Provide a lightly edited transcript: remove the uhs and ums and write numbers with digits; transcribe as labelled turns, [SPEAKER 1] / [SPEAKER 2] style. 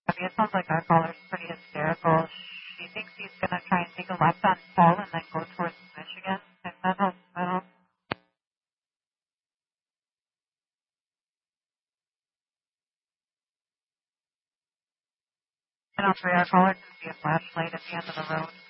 [SPEAKER 1] Abby, it sounds like our caller's pretty hysterical. She thinks he's going to try and take a left on Paul and then go towards Michigan. If that helps, I don't. And I'll try our caller can see a flashlight at the end of the road.